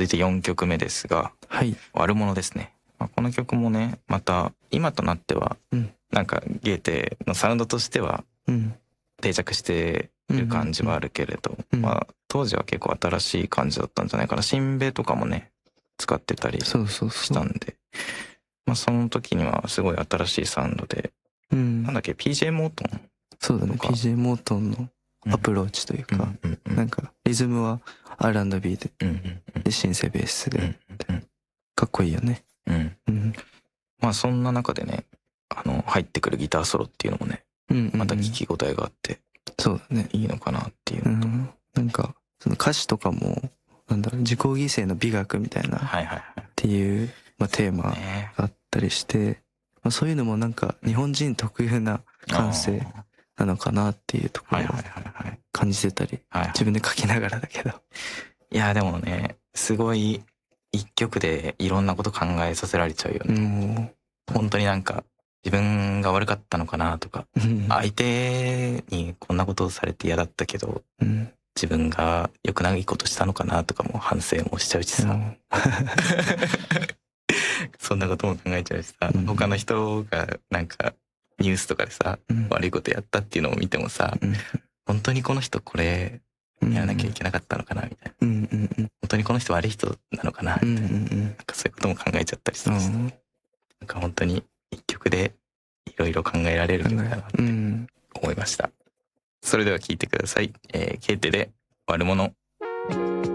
続いて4曲目ですが、 はい。 悪者ですね。この曲もね、また今となっては、 うん。 なんかゲーテのサウンドとしてはうん。 定着してる感じはあるけれど、 うん当時は結構新しい感じだったんじゃないかな。シンベとかもね、使ってたりそうそうそう。 したんで、その時にはすごい新しいサウンドで、 うんなん。だっけ、PJ モートンそうだね。 とか PJ モートンのアプローチというか、なんかリズムは R&B で、でシンセベースで、かっこいいよね。 うん。 うん。 そんな中でね、入ってくるギターソロっていうのもね、 うん。 また聞き応えがあって、 そうだね。 いいのかなっていううのと。 ん。なんか、その歌詞とかも、なんだろう、自己犠牲の美学みたいな、 はいはいはい。 っていう、テーマがあったりして、そういうのもなんか日本人特有な感性なのかなっていうところを感じてたり、自分で書きながらだけど。 いやでもね、すごい一曲でいろんなこと考えさせられちゃうよね。本当になんか自分が悪かったのかなとか、相手にこんなことをされて嫌だったけど、自分が良くないことしたのかなとかも反省もしちゃうしさ。そんなことも考えちゃうしさ、他の人がなんかニュースとかでさ、悪いことやったっていうのを見てもさ、本当にこの人これやらなきゃいけなかったのかなみたいな。本当にこの人悪い人なのかなみたいな。なんかそういうことも考えちゃったりするし、なんか本当に一曲でいろいろ考えられる曲だなって思いました。それでは聴いてください。ケーテで悪者。